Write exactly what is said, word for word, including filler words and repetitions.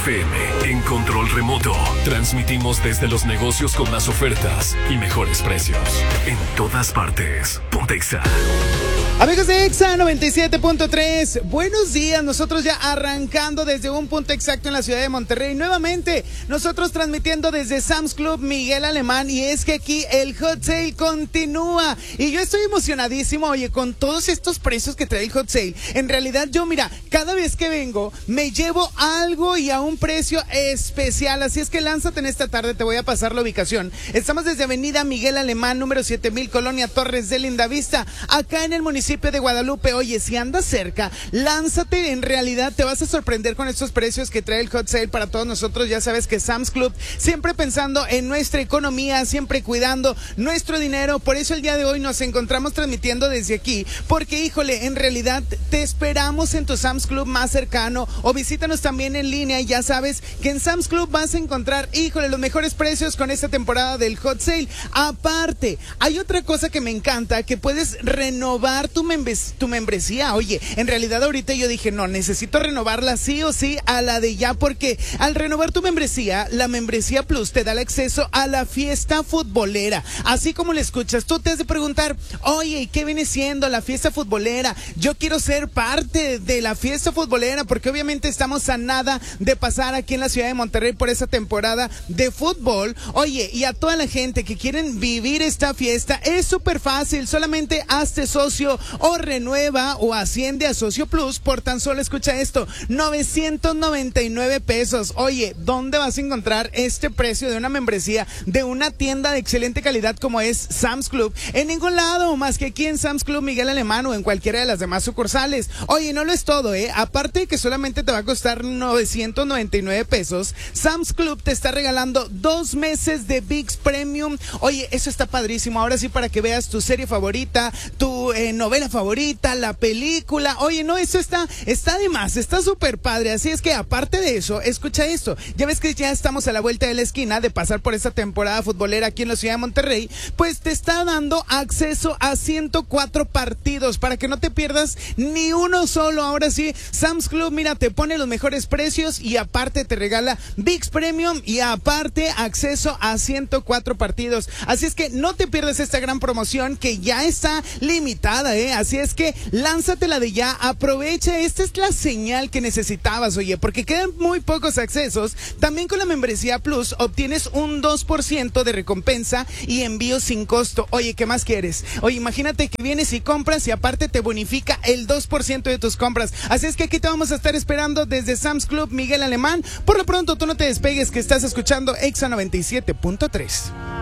F M, en control remoto. Transmitimos desde los negocios con más ofertas y mejores precios. En todas partes. Ponte Exa. Amigos de Exa noventa y siete punto tres, buenos días. Nosotros ya arrancando desde un punto exacto en la ciudad de Monterrey. Nuevamente, nosotros transmitiendo desde Sam's Club Miguel Alemán. Y es que aquí el hot sale continúa. Y yo estoy emocionadísimo, oye, con todos estos precios que trae el hot sale. En realidad yo, mira, cada vez que vengo me llevo algo y a un precio especial. Así es que lánzate en esta tarde, te voy a pasar la ubicación. Estamos desde Avenida Miguel Alemán, número siete mil, Colonia Torres de Lindavista, acá en el municipio de Guadalupe. Oye, si andas cerca, lánzate, en realidad te vas a sorprender con estos precios que trae el hot sale para todos nosotros. Ya sabes que Sam's Club, siempre pensando en nuestra economía, siempre cuidando nuestro dinero. Por eso el día de hoy nos encontramos transmitiendo desde aquí, porque híjole, en realidad te esperamos en tu Sam's Club más cercano, o visítanos también en línea. Y ya sabes que en Sam's Club vas a encontrar, híjole, los mejores precios con esta temporada del hot sale. Aparte, hay otra cosa que me encanta, que puedes renovar tu, membres, tu membresía. Oye, en realidad ahorita yo dije, no, necesito renovarla sí o sí a la de ya, porque al renovar tu membresía, la membresía Plus te da el acceso a la fiesta futbolera. Así como le escuchas, tú te has de preguntar, oye, ¿qué viene siendo la fiesta futbolera? Yo quiero ser parte de la fiesta futbolera, porque obviamente estamos a nada de pasar aquí en la ciudad de Monterrey por esa temporada de fútbol. Oye, y a toda la gente que quieren vivir esta fiesta, es súper fácil. Solamente hazte socio o renueva o asciende a Socio Plus por tan solo, escucha esto, novecientos noventa y nueve pesos. Oye, ¿dónde vas a encontrar este precio de una membresía de una tienda de excelente calidad como es Sam's Club? En ningún lado más que aquí en Sam's Club Miguel Alemán o en cualquiera de las demás sucursales. Oye, no lo es todo, ¿eh? Aparte de que solamente te va a costar novecientos noventa y nueve pesos, Sam's Club te está regalando dos meses de V I X Premium. Oye, eso está padrísimo. Ahora sí, para que veas tu serie favorita, tu eh, novela favorita, la película. Oye, no, eso está, está de más, está súper padre. Así es que aparte de eso, escucha esto. Ya ves que ya estamos a la vuelta de la esquina de pasar por esta temporada futbolera aquí en la ciudad de Monterrey. Pues te está dando acceso a ciento cuatro partidos para que no te pierdas ni uno solo. Ahora sí, Sam's Club, mira, te pone los mejores precios y aparte te regala V I X Premium y aparte acceso a ciento cuatro partidos. Así es que no te pierdas esta gran promoción que ya está limitada, ¿eh? Así es que lánzatela de ya, aprovecha, esta es la señal que necesitabas, oye, porque quedan muy pocos accesos. También con la membresía Plus obtienes un dos por ciento de recompensa y envío sin costo. Oye, ¿qué más quieres? Oye, imagínate que vienes y compras y aparte te bonifica el dos por ciento de tus compras. Así es que aquí te vamos a estar esperando desde Sam's Club Miguel Alemán. Por lo pronto, tú no te despegues, que estás escuchando Exa noventa y siete punto tres.